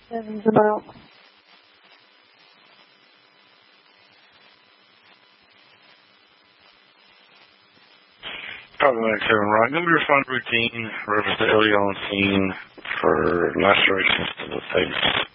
Sounds about. Problematic 7, right. Going to be refined routine, reference to L-Yoncine for lacerations to the face.